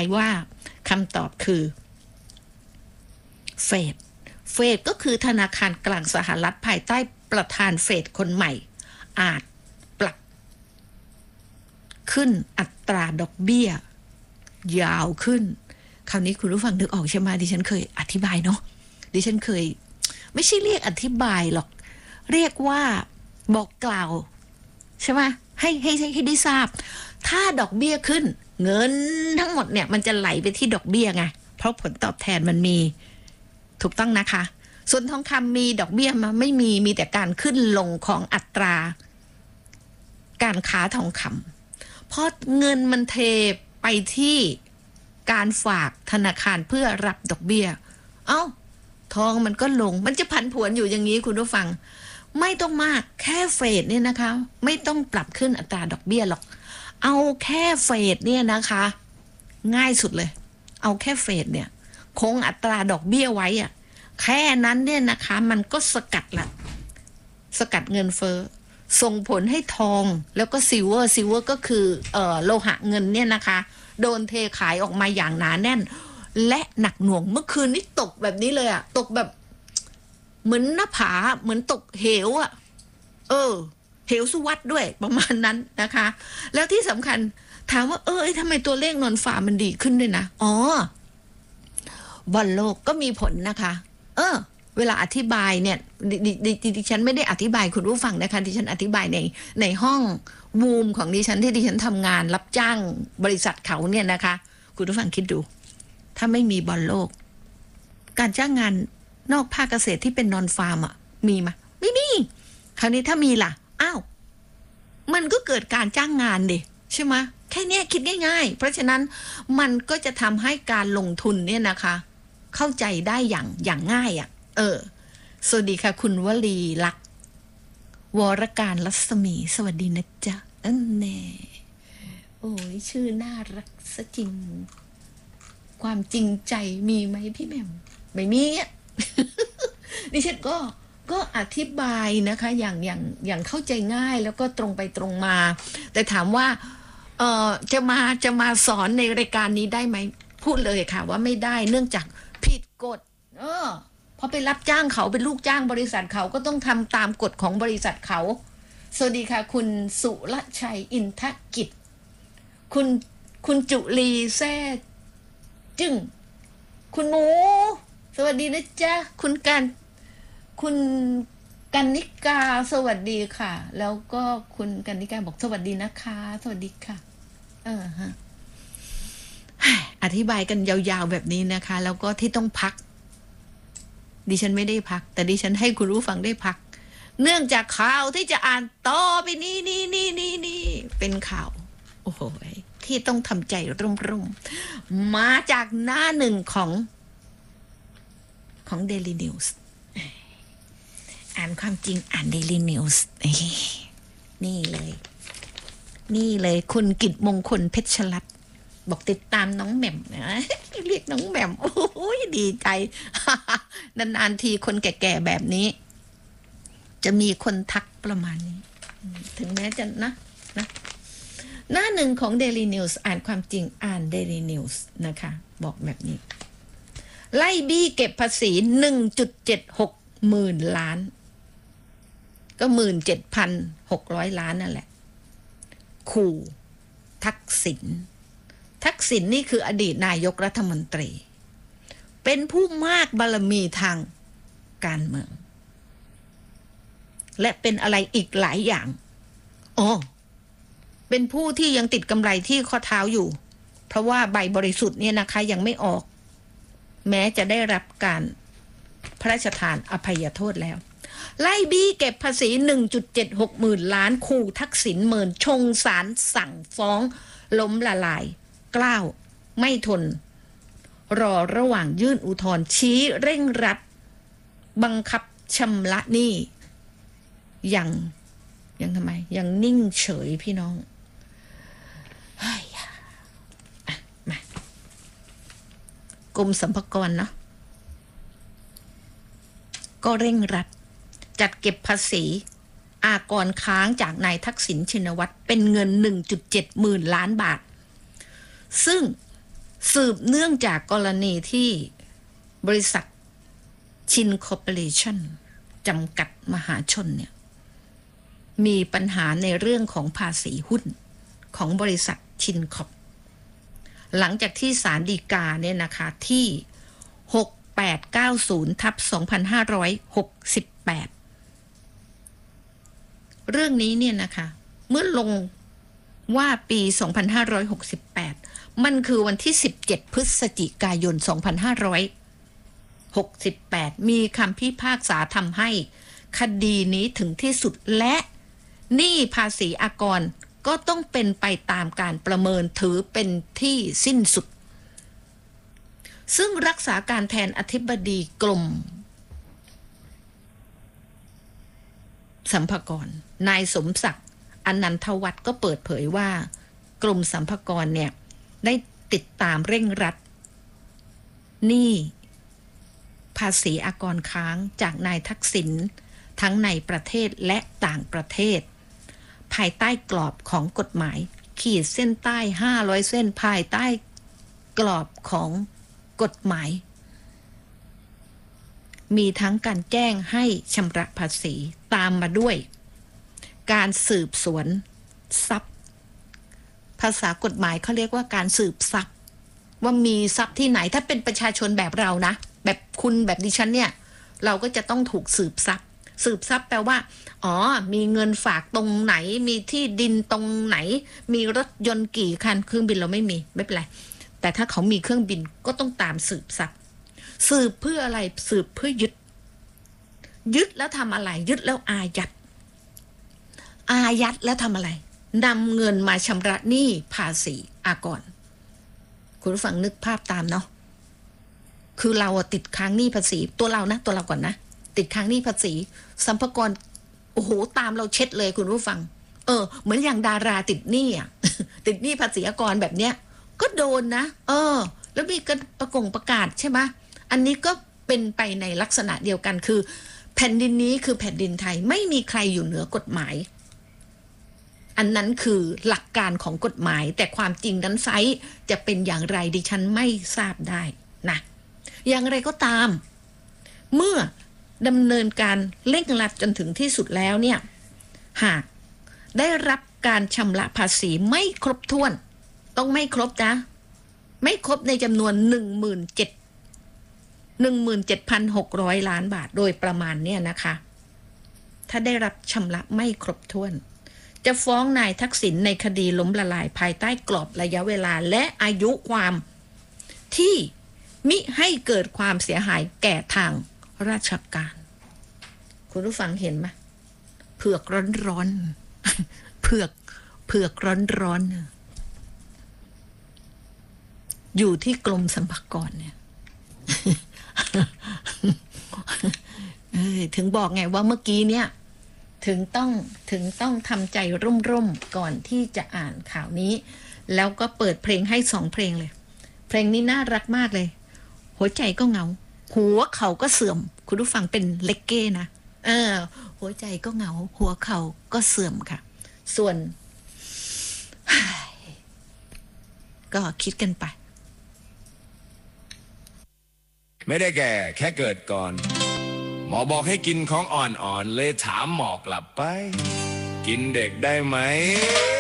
ายว่าคำตอบคือเฟดก็คือธนาคารกลางสหรัฐภายใต้ประธานเฟดคนใหม่อาจปรับขึ้นอัตราดอกเบี้ยยาวขึ้นคราวนี้คุณผู้ฟังนึกออกใช่ไหมดิฉันเคยอธิบายเนาะดิฉันเคยไม่ใช่เรียกอธิบายหรอกเรียกว่าบอกกล่าวใช่ไหมให้ได้ทราบถ้าดอกเบี้ยขึ้นเงินทั้งหมดเนี่ยมันจะไหลไปที่ดอกเบี้ยไงเพราะผลตอบแทนมันมีถูกต้องนะคะส่วนทองคำมีดอกเบี้ยมาไม่มีแต่การขึ้นลงของอัตราการค้าทองคำเพราะเงินมันเทไปที่การฝากธนาคารเพื่อรับดอกเบี้ยทองมันก็ลงมันจะผันผวนอยู่อย่างนี้คุณผู้ฟังไม่ต้องมากแค่เฟดเนี่ยนะคะไม่ต้องปรับขึ้นอัตราดอกเบี้ยหรอกเอาแค่เฟดเนี่ยนะคะง่ายสุดเลยเอาแค่เฟดเนี่ยคงอัตราดอกเบี้ยไว้อะแค่นั้นเนี่ยนะคะมันก็สกัดเงินเฟ้อส่งผลให้ทองแล้วก็ซิลเวอร์ก็คือโลหะเงินเนี่ยนะคะโดนเทขายออกมาอย่างหนาแน่นและหนักหน่วงเมื่อคืนนี้ตกแบบนี้เลยอะตกแบบเหมือนหน้าผาเหมือนตกเหวอะเหวสุวัตด้วยประมาณนั้นนะคะแล้วที่สำคัญถามว่าทำไมตัวเลขนอนฝ่ามันดีขึ้นด้วยนะบอลโลกก็มีผลนะคะเวลาอธิบายเนี่ยดิฉันไม่ได้อธิบายคุณผู้ฟังนะคะดิฉันอธิบายในห้องวูมของดิฉันที่ดิฉันทำงานรับจ้างบริษัทเขาเนี่ยนะคะคุณผู้ฟังคิดดูถ้าไม่มีบอลโลกการจ้างงานนอกภาคเกษตรที่เป็นนอนฟาร์มมีไหมไม่มีคราวนี้ถ้ามีล่ะมันก็เกิดการจ้างงานดิใช่ไหมแค่นี้คิดง่ายๆเพราะฉะนั้นมันก็จะทำให้การลงทุนเนี่ยนะคะเข้าใจได้อย่างง่ายสวัสดีค่ะคุณวลีลักษณ์วรการรัศมีสวัสดีนะจ๊ะแน่โอ้ยชื่อน่ารักซะจริงความจริงใจมีไหมพี่แหม่มไม่มีดิฉันก็อธิบายนะคะอย่างเข้าใจง่ายแล้วก็ตรงไปตรงมาแต่ถามว่าจะมาสอนในรายการนี้ได้ไหมพูดเลยค่ะว่าไม่ได้เนื่องจากผิดกฎเพราะไปรับจ้างเขาเป็นลูกจ้างบริษัทเขาก็ต้องทำตามกฎของบริษัทเขาสวัสดีค่ะคุณสุรชัยอินทกิจคุณจุลีแซ่จึงคุณหมูสวัสดีนะจ๊ะคุณกันนิกาสวัสดีค่ะแล้วก็คุณกันนิกาบอกสวัสดีนะคะสวัสดีค่ะอธิบายกันยาวๆแบบนี้นะคะแล้วก็ที่ต้องพักดิฉันไม่ได้พักแต่ดิฉันให้คุณผู้ฟังได้พักเนื่องจากข่าวที่จะอ่านต่อไปนี้เป็นข่าวโอ้โหที่ต้องทำใจร่มๆมาจากหน้าหนึ่งของ Daily News อ่านความจริงอ่าน Daily News นี่เลยคุณกิตมงคลเพชรรัตน์บอกติดตามน้องแหม่มนะเรียกน้องแหม่มโอ้ยดีใจ นานๆทีคนแก่ๆแบบนี้จะมีคนทักประมาณนี้ถึงแม้จะนะหน้าหนึ่งของ Daily News อ่านความจริงอ่าน Daily News นะคะบอกแบบนี้ไล่บี้เก็บภาษี 1.76 หมื่นล้านก็ 17,600 ล้านนั่นแหละขู่ทักษิณนี่คืออดีตนายกรัฐมนตรีเป็นผู้มากบารมีทางการเมืองและเป็นอะไรอีกหลายอย่างเป็นผู้ที่ยังติดกำไรที่ข้อเท้าอยู่เพราะว่าใบบริสุทธิ์เนี่ยนะคะยังไม่ออกแม้จะได้รับการพระราชทานอภัยโทษแล้วไล่บี้เก็บภาษี 1.76 หมื่นล้านขู่ทักษิณเมินชงศาลสั่งฟ้องล้มละลายกล้าวไม่ทนรอระหว่างยื่นอุทธรณ์ชี้เร่งรัดบังคับชำระหนี้ยังทำไมยังนิ่งเฉยพี่น้องมากรมสรรพากรเนาะก็เร่งรัดจัดเก็บภาษีอากรค้างจากนายทักษิณชินวัตรเป็นเงิน 1.7 หมื่นล้านบาทซึ่งสืบเนื่องจากกรณีที่บริษัทชินคอร์ปอเรชั่นจำกัดมหาชนเนี่ยมีปัญหาในเรื่องของภาษีหุ้นของบริษัทชินคอร์ปหลังจากที่ศาลฎีกาเนี่ยนะคะที่6890/2568เรื่องนี้เนี่ยนะคะเมื่อลงว่าปี2568มันคือวันที่17พฤศจิกายน2568มีคำพิพากษาทำให้คดีนี้ถึงที่สุดและหนี้ภาษีอากรก็ต้องเป็นไปตามการประเมินถือเป็นที่สิ้นสุดซึ่งรักษาการแทนอธิบดีกรมสรรพากรนายสมศักดิ์อนันทวัฒน์ก็เปิดเผยว่ากรมสรรพากรเนี่ยได้ติดตามเร่งรัดหนี้ภาษีอากรค้างจากนายทักษิณทั้งในประเทศและต่างประเทศภายใต้กรอบของกฎหมายขีดเส้นใต้500เส้นภายใต้กรอบของกฎหมายมีทั้งการแจ้งให้ชำระภาษีตามมาด้วยการสืบสวนทรัพย์ภาษากฎหมายเขาเรียกว่าการสืบทรัพย์ว่ามีทรัพย์ที่ไหนถ้าเป็นประชาชนแบบเรานะแบบคุณแบบดิฉันเนี่ยเราก็จะต้องถูกสืบทรัพย์สืบทรัพย์แปลว่าอ๋อมีเงินฝากตรงไหนมีที่ดินตรงไหนมีรถยนต์กี่คันเครื่องบินเราไม่มีไม่เป็นไรแต่ถ้าเขามีเครื่องบินก็ต้องตามสืบทรัพย์สืบเพื่ออะไรสืบเพื่อยึดแล้วทำอะไรยึดแล้วอายัดแล้วทำอะไรนำเงินมาชำระหนี้ภาษีอากรคุณผู้ฟังนึกภาพตามเนาะคือเราติดค้างหนี้ภาษีตัวเราก่อนนะติดค้างหนี้ภาษีสรรพากรโอ้โหตามเราเช็ดเลยคุณผู้ฟังเหมือนอย่างดาราติดหนี้อ่ะ ติดหนี้ภาษีอากรแบบเนี้ยก็โดนนะแล้วมีการประกาศใช่ไหมอันนี้ก็เป็นไปในลักษณะเดียวกันคือแผ่นดินนี้คือแผ่นดินไทยไม่มีใครอยู่เหนือกฎหมายอันนั้นคือหลักการของกฎหมายแต่ความจริงนั้นไซส์จะเป็นอย่างไรดิฉันไม่ทราบได้นะอย่างไรก็ตามเมื่อดำเนินการเร่งรัดจนถึงที่สุดแล้วเนี่ยหากได้รับการชำระภาษีไม่ครบถ้วนต้องไม่ครบนะไม่ครบในจำนวน 17,600 ล้านบาทโดยประมาณเนี่ยนะคะถ้าได้รับชำระไม่ครบถ้วนจะฟ้องนายทักษิณในคดีล้มละลายภายใต้กรอบระยะเวลาและอายุความที่มิให้เกิดความเสียหายแก่ทางราชการคุณผู้ฟังเห็นไหมเผือกร้อนๆเผือกร้อนๆอยู่ที่กรมสรรพากรเนี่ย ถึงบอกไงว่าเมื่อกี้เนี่ยถึงต้องทำใจร่มๆก่อนที่จะอ่านข่าวนี้แล้วก็เปิดเพลงให้2เพลงเลยเพลงนี้น่ารักมากเลยหัวใจก็เหงาหัวเข่าก็เสื่อมคุณผู้ฟังเป็นเลกเก้นะหัวใจก็เหงาหัวเข่าก็เสื่อมค่ะส่วน ก็คิดกันไปไม่ได้แก่แค่เกิดก่อนหมอบอกให้กินของอ่อนๆเลยถามหมอกลับไปกินเด็กได้ไหม